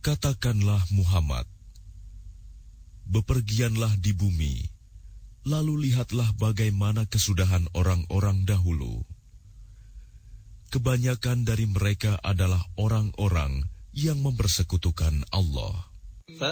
Katakanlah Muhammad, bepergianlah di bumi, lalu lihatlah bagaimana kesudahan orang-orang dahulu. Kebanyakan dari mereka adalah orang-orang yang mempersekutukan Allah.